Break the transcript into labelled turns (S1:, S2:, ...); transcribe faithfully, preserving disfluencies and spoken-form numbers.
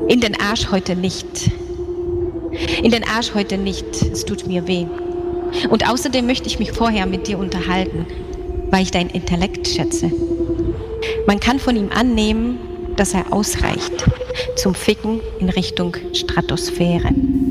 S1: In den Arsch heute nicht. In den Arsch heute nicht. Es tut mir weh. Und außerdem möchte ich mich vorher mit dir unterhalten, weil ich dein Intellekt schätze. Man kann von ihm annehmen, dass er ausreicht zum Ficken in Richtung Stratosphäre.